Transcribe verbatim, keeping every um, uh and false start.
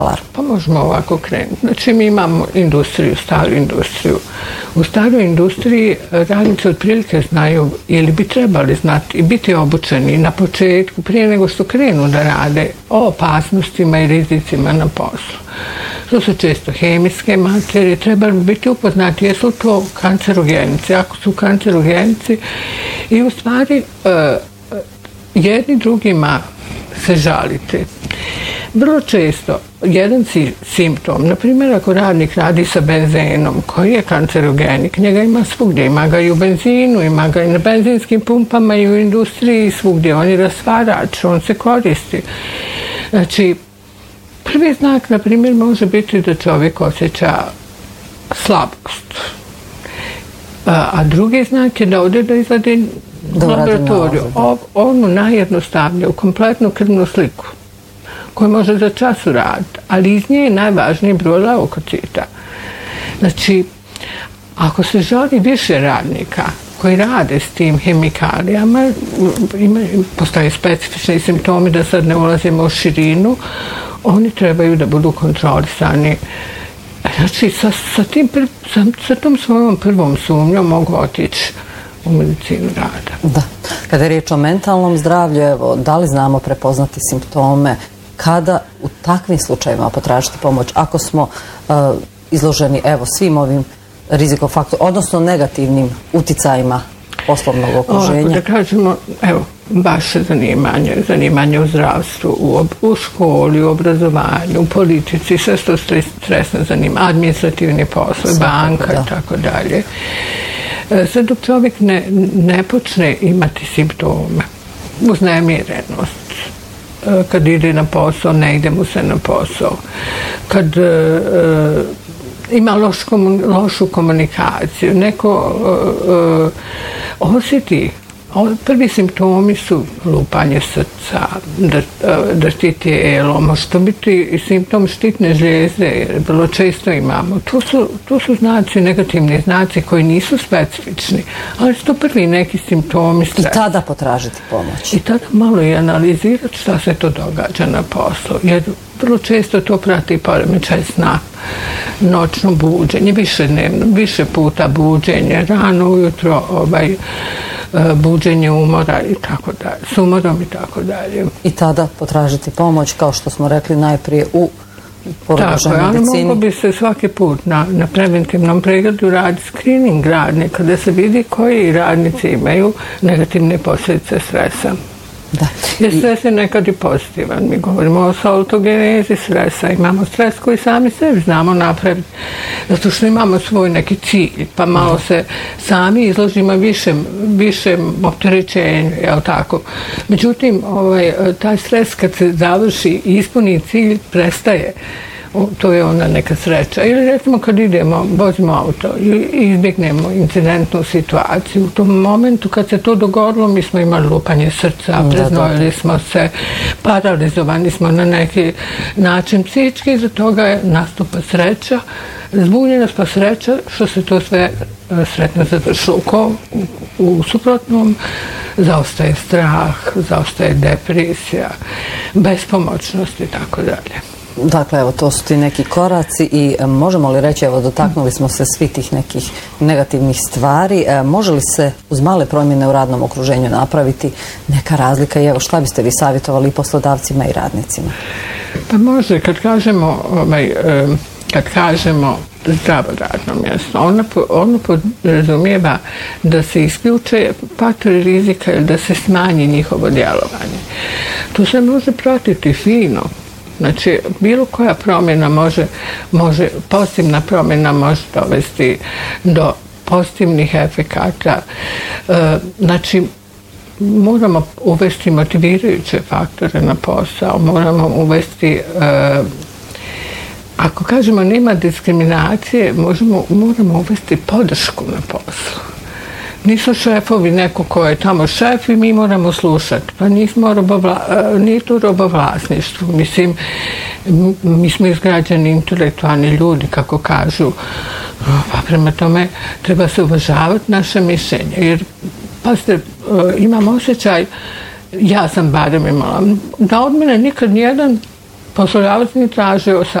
Pa možemo ovako krenuti. Znači mi imamo industriju, staru industriju. U staroj industriji radnici otprilike znaju ili bi trebali znati i biti obučeni na početku prije nego što krenu da rade o opasnostima i rizicima na poslu. To su često hemijske materije, trebali bi biti upoznati jesu to kancerogenici, ako su kancerogenici i u stvari jedni drugima se žalite. Vrlo često jedan simptom, na primjer ako radnik radi sa benzenom koji je kancerogenik, njega ima svugdje, ima ga i u benzinu, ima ga i na benzinskim pumpama i u industriji svugdje, on je rastvarač, on se koristi. Znači, prvi znak, na primjer, može biti da čovjek osjeća slabost. A drugi znak je da ode da izvadi laboratoriju. Onu najjednostavnije, u kompletnu krvnu sliku koju može za čas uraditi, ali iz nje je najvažniji broj leukocita. Znači, ako se želi više radnika koji rade s tim hemikalijama, postoje specifični simptomi, da sad ne ulazimo u širinu, oni trebaju da budu kontrolisani. Znači, sa, sa, tim, sa, sa tom svojom prvom sumnjom mogu otići u medicinu rada. Da. Kada je riječ o mentalnom zdravlju, evo, da li znamo prepoznati simptome, kada u takvim slučajevima potražiti pomoć, ako smo uh, izloženi evo, svim ovim rizikofaktorima, odnosno negativnim uticajima poslovnog okruženja? Ovako da kažemo, evo, vaše zanimanje, zanimanje u zdravstvu, u, u školi, u obrazovanju, u politici, sve to stresno zanimanje, administrativni poslovi, banka i tako dalje. Sad dok čovjek ne, ne počne imati simptome, uznemirenost, kad ide na posao, ne ide mu se na posao, kad e, ima loš komun, lošu komunikaciju, neko e, osjeti, prvi simptomi su lupanje srca, drhti tijelo, može to biti i simptom štitne žlijezde, jer vrlo često imamo. Tu su, tu su znaci, negativni znaci koji nisu specifični, ali su to prvi neki simptomi stresa. I tada potražiti pomoć. I tada malo i analizirati šta se to događa na poslu, jer vrlo često to prati poremećaj sna, noćno buđenje, više dnevno, više puta buđenje, rano ujutro, ovaj, buđenje umora i tako dalje, s umorom i tako dalje. I tada potražiti pomoć, kao što smo rekli, najprije u porodičnoj medicini. Tako je, ali mogu bi se svaki put na, na preventivnom pregledu raditi screening radnika, da se vidi koji radnici imaju negativne posljedice stresa. Da. Jer stres je nekad i pozitivan. Mi govorimo o autogenezi stresa. Imamo stres koji sami sebi znamo napraviti. Zato što imamo svoj neki cilj, pa malo se sami izložimo višem, višem opterećenju, jel tako? Međutim, ovaj, taj stres kad se završi i ispuni cilj, prestaje. To je onda neka sreća. Ili recimo kad idemo, vozimo auto i izbjegnemo incidentnu situaciju, u tom momentu kad se to dogodilo, mi smo imali lupanje srca, preznojili smo se, paralizovani smo na neki način psihički, iza toga je nastupa sreća, zbunjenost pa sreća, što se to sve sretno završilo. Ko u suprotnom zaostaje strah, zaostaje depresija, bespomoćnost i tako dalje. Dakle, evo, to su ti neki koraci i možemo li reći, evo, dotaknuli smo se svi tih nekih negativnih stvari, e, može li se uz male promjene u radnom okruženju napraviti neka razlika i evo, šta biste vi savjetovali i poslodavcima i radnicima? Pa može, kad kažemo, ovaj, kad kažemo zdravo radno mjesto, ono, ono podrazumijeva da se isključe faktori rizika ili da se smanji njihovo djelovanje. To se može pratiti fino. Znači, bilo koja promjena može, može, pozitivna promjena može dovesti do pozitivnih efekata. E, znači, moramo uvesti motivirajuće faktore na posao, moramo uvesti, e, ako kažemo nema diskriminacije, možemo, moramo uvesti podršku na poslu. Nisu šefovi neko ko je tamo šef i mi moramo slušati. Pa nismo robovla, nije to robovlasništvo. Mislim, mi smo izgrađeni intelektualni ljudi, kako kažu. Pa prema tome treba se uvažavati naše mišljenje. Jer, pazite, imam osjećaj, ja sam barem imala, da od mene nikad nijedan Poslodavac nije tražio